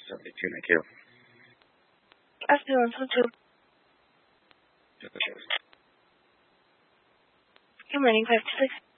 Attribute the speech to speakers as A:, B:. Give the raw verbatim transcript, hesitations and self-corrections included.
A: seventy-two, thank you.
B: Afternoon, two. Good morning, five to six.